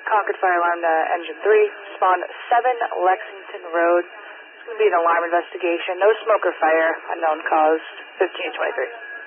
Concord Fire Alarm to Engine 3. Spawn 7 Lexington Road. It's going to be an alarm investigation. No smoke or fire. Unknown cause. 1523.